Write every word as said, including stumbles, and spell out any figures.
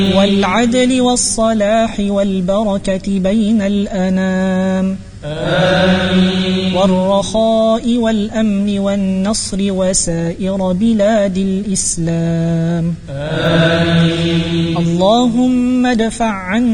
والعدل والصلاح والبركة بين الأنام آمين. والرخاء والأمن والنصر وسائر بلاد الإسلام آمين. اللهم ادفع عنا